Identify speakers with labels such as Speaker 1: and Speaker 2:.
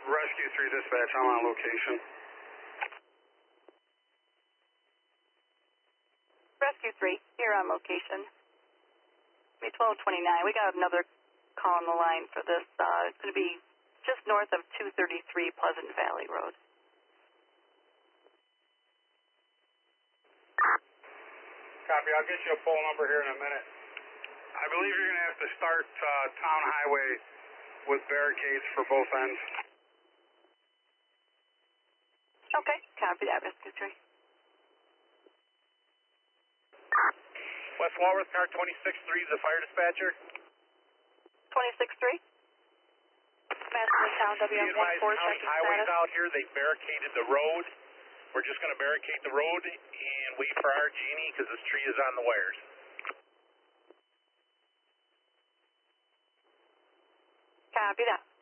Speaker 1: Rescue 3 dispatch, I'm on location.
Speaker 2: Rescue 3, you're on location. 1229, we got another call on the line for this. It's going to be just north of 233 Pleasant Valley Road.
Speaker 1: Copy, I'll get you a phone number here in a minute. I believe you're going to have to start Town Highway with barricades for both ends.
Speaker 2: Okay, copy that, Rescue 3.
Speaker 3: West Walworth, car 26-3 is the fire dispatcher.
Speaker 2: 26-3. Massachusetts Town WM14,
Speaker 3: County Highways out here, they barricaded the road. We're just going to barricade the road and wait for our genie because this tree is on the wires.
Speaker 2: Copy that.